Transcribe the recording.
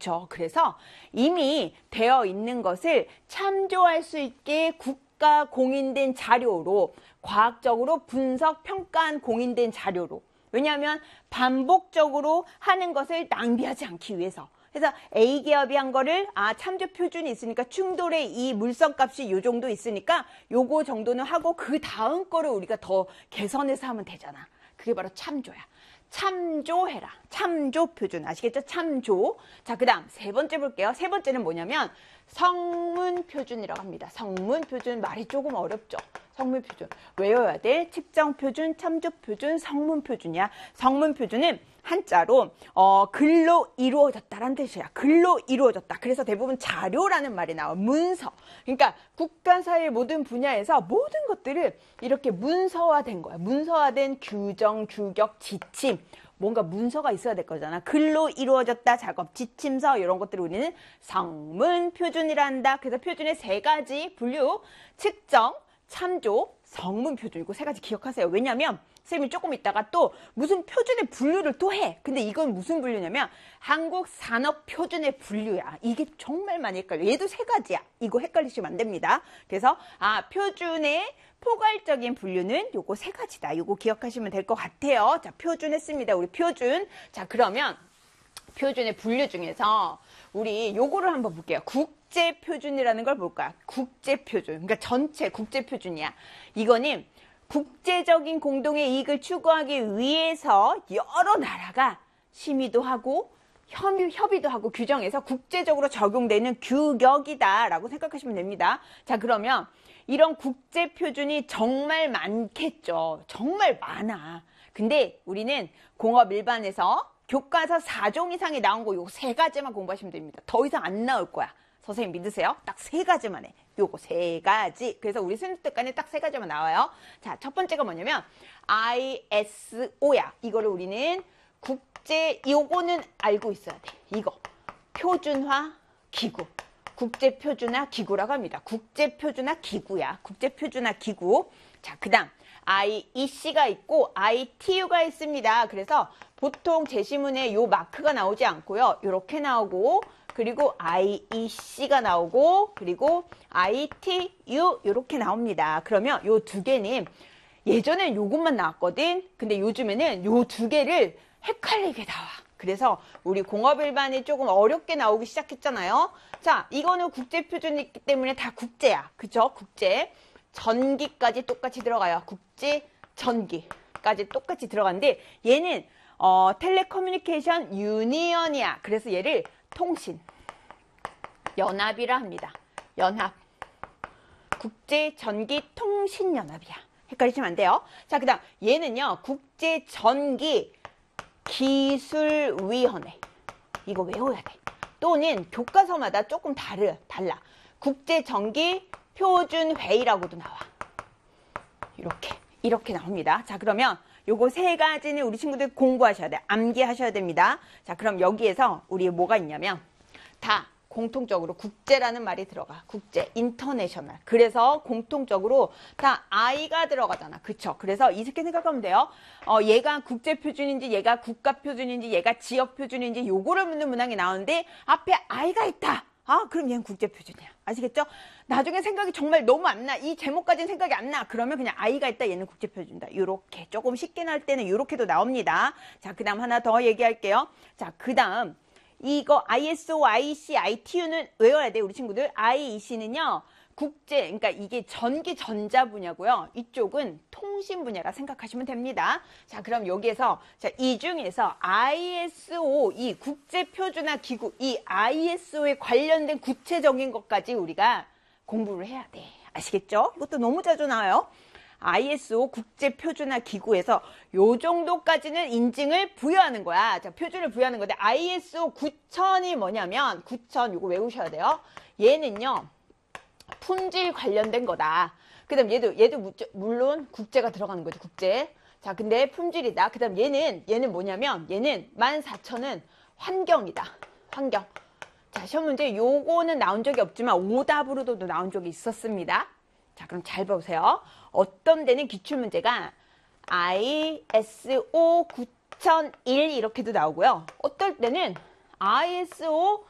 그쵸. 그래서 이미 되어 있는 것을 참조할 수 있게 국가 공인된 자료로, 과학적으로 분석, 평가한 공인된 자료로. 왜냐하면 반복적으로 하는 것을 낭비하지 않기 위해서. 그래서 A기업이 한 거를 참조 표준이 있으니까 충돌의 이 물성값이 요 정도 있으니까 요거 정도는 하고 그 다음 거를 우리가 더 개선해서 하면 되잖아. 그게 바로 참조야. 참조해라. 참조 표준. 아시겠죠? 참조. 자, 그 다음 세 번째 볼게요. 세 번째는 뭐냐면 성문 표준이라고 합니다. 성문 표준. 말이 조금 어렵죠? 성문 표준. 외워야 돼. 측정 표준, 참조 표준, 성문 표준이야. 성문 표준은 한자로 글로 이루어졌다라는 뜻이야. 글로 이루어졌다. 그래서 대부분 자료라는 말이 나와. 문서. 그러니까 국가사의 모든 분야에서 모든 것들을 이렇게 문서화된 거야. 문서화된 규정, 규격, 지침. 뭔가 문서가 있어야 될 거잖아. 글로 이루어졌다, 작업, 지침서 이런 것들을 우리는 성문 표준이라 한다. 그래서 표준의 세 가지 분류, 측정, 참조, 성문 표준. 이거 세 가지 기억하세요. 왜냐면 쌤이 조금 있다가 또 무슨 표준의 분류를 또 해. 근데 이건 무슨 분류냐면 한국 산업 표준의 분류야. 이게 정말 많이 헷갈려. 얘도 세 가지야. 이거 헷갈리시면 안 됩니다. 그래서 표준의 포괄적인 분류는 요거 세 가지다. 요거 기억하시면 될 것 같아요. 자, 표준 했습니다. 우리 표준. 자, 그러면 표준의 분류 중에서 우리 요거를 한번 볼게요. 국제 표준이라는 걸 볼까요? 국제 표준. 그러니까 전체 국제 표준이야. 이거는 국제적인 공동의 이익을 추구하기 위해서 여러 나라가 심의도 하고 협의도 하고 규정해서 국제적으로 적용되는 규격이다라고 생각하시면 됩니다. 자, 그러면 이런 국제 표준이 정말 많겠죠. 정말 많아. 근데 우리는 공업 일반에서 교과서 4종 이상이 나온 거 요 세 가지만 공부하시면 됩니다. 더 이상 안 나올 거야. 선생님 믿으세요? 딱 세 가지만 해. 요거 세 가지. 그래서 우리 수능 때까지 딱 세 가지만 나와요. 자, 첫 번째가 뭐냐면 ISO야. 이거를 우리는 요거는 알고 있어야 돼. 이거. 표준화 기구. 국제표준화 기구라고 합니다. 국제표준화 기구야. 국제표준화 기구. 자, 그 다음 IEC가 있고 ITU가 있습니다. 그래서 보통 제시문에 요 마크가 나오지 않고요. 요렇게 나오고 그리고 IEC가 나오고 그리고 ITU 요렇게 나옵니다. 그러면 요 두 개는 예전엔 요것만 나왔거든. 근데 요즘에는 요 두 개를 헷갈리게 나와. 그래서 우리 공업 일반이 조금 어렵게 나오기 시작했잖아요. 자, 이거는 국제 표준이기 때문에 다 국제야. 그죠? 국제. 전기까지 똑같이 들어가요. 국제 전기까지 똑같이 들어가는데 얘는 텔레커뮤니케이션 유니언이야. 그래서 얘를 통신 연합이라 합니다. 연합. 국제 전기 통신 연합이야. 헷갈리시면 안 돼요. 자, 그다음 얘는요. 국제 전기 기술위원회. 이거 외워야 돼. 또는 교과서마다 조금 달라. 국제 전기 표준 회의라고도 나와. 이렇게 나옵니다. 자, 그러면 요거 세 가지는 우리 친구들 공부하셔야 돼. 암기하셔야 됩니다. 자, 그럼 여기에서 우리 뭐가 있냐면 다 공통적으로 국제라는 말이 들어가. 국제, 인터내셔널. 그래서 공통적으로 다 I가 들어가잖아. 그쵸? 그래서 이렇게 생각하면 돼요. 얘가 국제 표준인지, 얘가 국가 표준인지, 얘가 지역 표준인지 요거를 묻는 문항이 나오는데 앞에 I가 있다. 그럼 얘는 국제 표준이야. 아시겠죠? 나중에 생각이 정말 너무 안 나. 이 제목까지는 생각이 안 나. 그러면 그냥 I가 있다. 얘는 국제 표준이다. 요렇게. 조금 쉽게 나올 때는 요렇게도 나옵니다. 자, 그 다음 하나 더 얘기할게요. 자, 그 다음. 이거 ISO, IEC, ITU는 외워야 돼. 우리 친구들. IEC는요. 국제, 그러니까 이게 전기 전자 분야고요. 이쪽은 통신 분야라 생각하시면 됩니다. 자, 그럼 여기에서 자, 이 중에서 ISO, 이 국제 표준화 기구, 이 ISO에 관련된 구체적인 것까지 우리가 공부를 해야 돼. 아시겠죠? 이것도 너무 자주 나와요. ISO 국제표준화 기구에서 요 정도까지는 인증을 부여하는 거야. 자, 표준을 부여하는 건데 ISO 9000이 뭐냐면 9000 요거 외우셔야 돼요. 얘는요. 품질 관련된 거다. 그 다음 얘도 물론 국제가 들어가는 거죠. 국제. 자, 근데 품질이다. 그 다음 얘는 뭐냐면 얘는 14000은 환경이다. 환경. 자, 시험 문제 요거는 나온 적이 없지만 오답으로도 나온 적이 있었습니다. 자, 그럼 잘 보세요. 어떤 데는 기출문제가 ISO 9001 이렇게도 나오고요. 어떨 때는 ISO